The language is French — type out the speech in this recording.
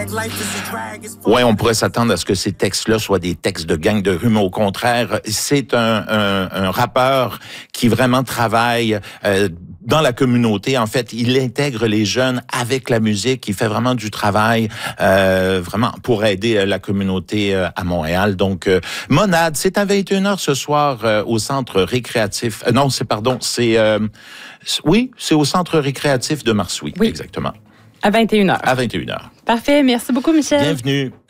Ouais, on pourrait s'attendre à ce que ces textes-là soient des textes de gang de rue, mais au contraire, c'est un rappeur qui vraiment travaille dans la communauté. En fait, il intègre les jeunes avec la musique. Il fait vraiment du travail vraiment pour aider la communauté à Montréal. Donc, Monade, c'est à 21h ce soir au centre récréatif. Oui, c'est au centre récréatif de Marsouilles, oui. Exactement. À 21h. À 21h. Parfait. Merci beaucoup, Michel. Bienvenue.